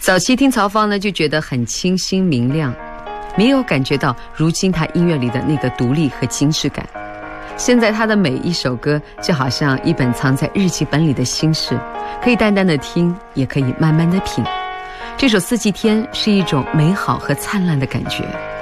早期听曹芳呢，就觉得很清新明亮，没有感觉到如今他音乐里的那个独立和精致感。现在他的每一首歌就好像一本藏在日记本里的心事，可以淡淡的听，也可以慢慢的品。这首《四季天》是一种美好和灿烂的感觉。